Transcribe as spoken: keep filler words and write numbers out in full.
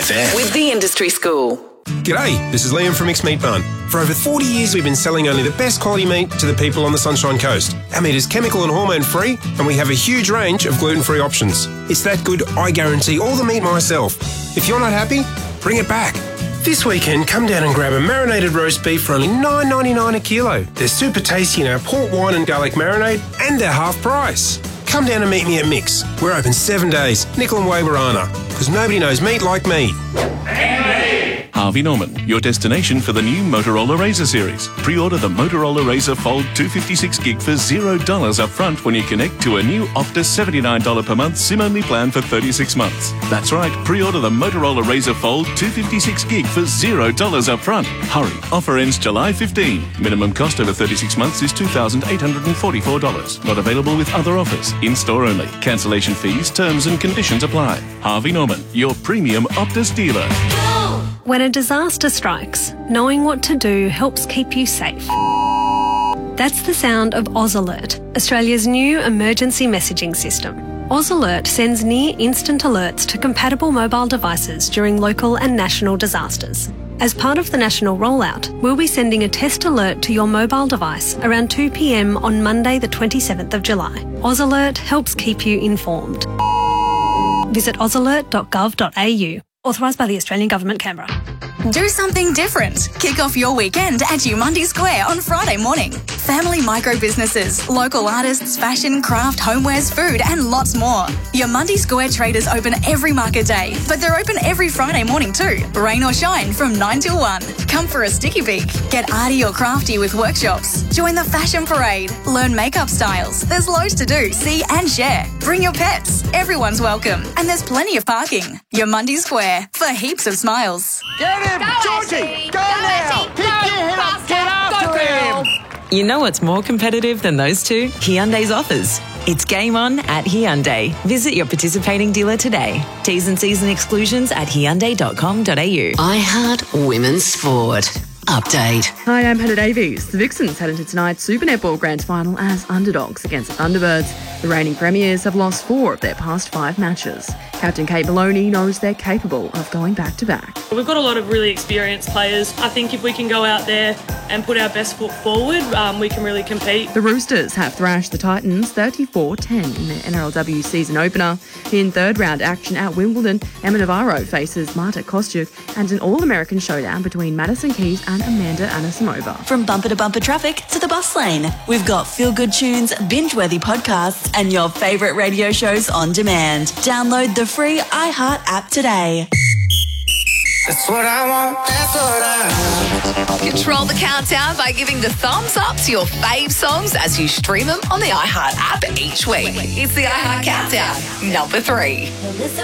F M. With the Industry School. G'day, this is Liam from Mixed Meat Barn. For over forty years, we've been selling only the best quality meat to the people on the Sunshine Coast. Our meat is chemical and hormone free, and we have a huge range of gluten-free options. It's that good, I guarantee all the meat myself. If you're not happy, bring it back. This weekend, come down and grab a marinated roast beef for only nine ninety-nine a kilo. They're super tasty in our port wine and garlic marinade, and they're half price. Come down and meet me at Mix. We're open seven days, Nickel and Waberana, because nobody knows meat like me. Harvey Norman, your destination for the new Motorola Razr series. Pre-order the Motorola Razr Fold two fifty-six gig for zero dollars up front when you connect to a new Optus seventy-nine dollars per month SIM-only plan for thirty-six months. That's right, pre-order the Motorola Razr Fold two fifty-six gig for zero dollars up front. Hurry, offer ends July fifteenth. Minimum cost over thirty-six months is two thousand eight hundred forty-four dollars. Not available with other offers. In-store only. Cancellation fees, terms and conditions apply. Harvey Norman, your premium Optus dealer. When a disaster strikes, knowing what to do helps keep you safe. That's the sound of Oz Alert, Australia's new emergency messaging system. Oz Alert sends near-instant alerts to compatible mobile devices during local and national disasters. As part of the national rollout, we'll be sending a test alert to your mobile device around two p m on Monday the twenty-seventh of July. Oz Alert helps keep you informed. Visit oz alert dot gov dot a u. Authorised by the Australian Government, Canberra. Do something different. Kick off your weekend at Umundi Square on Friday morning. Family micro businesses, local artists, fashion, craft, homewares, food and lots more. Umundi Square traders open every market day, but they're open every Friday morning too, rain or shine from nine till one. Come for a sticky peek. Get arty or crafty with workshops. Join the fashion parade. Learn makeup styles. There's loads to do, see and share. Bring your pets. Everyone's welcome. And there's plenty of parking. Umundi Square for heaps of smiles. Get him! Go, Georgie! Ashley. Go, go now! Ashley. Pick go, your head up! Get after go, him! You know what's more competitive than those two? Hyundai's offers. It's game on at Hyundai. Visit your participating dealer today. T's and C's and exclusions at hyundai dot com dot a u. I Heart Women's Sport. Update. Hi, I'm Hannah Davies. The Vixens head into tonight's Super Netball Grand Final as underdogs against the Thunderbirds. The reigning premiers have lost four of their past five matches. Captain Kate Maloney knows they're capable of going back-to-back. We've got a lot of really experienced players. I think if we can go out there and put our best foot forward, um, we can really compete. The Roosters have thrashed the Titans thirty-four ten in their N R L W season opener. In third-round action at Wimbledon, Emma Navarro faces Marta Kostyuk and an All-American showdown between Madison Keys and Amanda Anisimova. From bumper-to-bumper traffic to the bus lane, we've got feel-good tunes, binge-worthy podcasts and your favourite radio shows on demand. Download the free iHeart app today. That's what I want, that's what I want. Control the countdown by giving the thumbs up to your fave songs as you stream them on the iHeart app each week. It's the iHeart Countdown, number three.